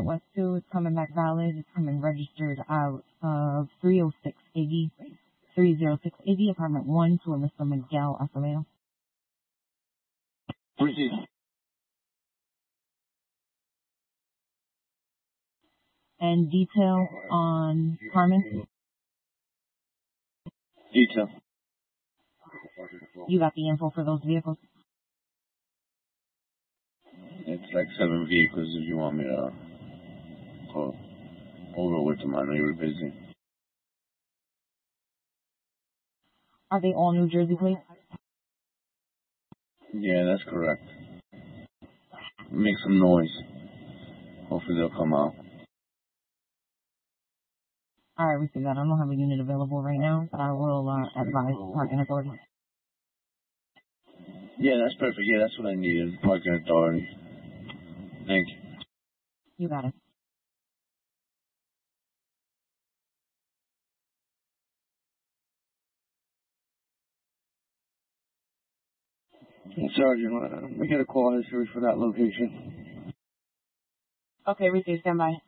went to. It's coming back valid. It's coming registered out of 30680, apartment 1 to a Mr. Miguel Acevedo. Proceed. And detail on Carmen? Detail. You got the info for those vehicles? It's like 7 vehicles if you want me to go over with them. I know you were busy. Are they all New Jersey plates? Yeah, that's correct. Make some noise. Hopefully they'll come out. All right, we see that. I don't have a unit available right now, but I will advise parking authority. Yeah, that's perfect. Yeah, that's what I needed. Parking authority. Thank you. You got it. Sergeant, we get a call history for that location. Okay, receive. Stand by.